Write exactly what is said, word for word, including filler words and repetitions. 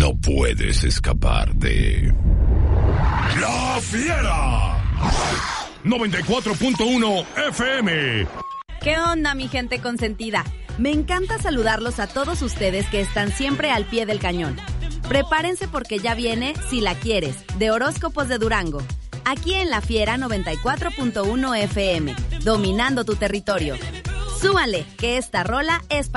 No puedes escapar de... ¡La Fiera! noventa y cuatro punto uno F M. ¿Qué onda, mi gente consentida? Me encanta saludarlos a todos ustedes que están siempre al pie del cañón. Prepárense porque ya viene Si la quieres, de Horóscopos de Durango. Aquí en La Fiera noventa y cuatro punto uno F M, dominando tu territorio. Súbanle, que esta rola es para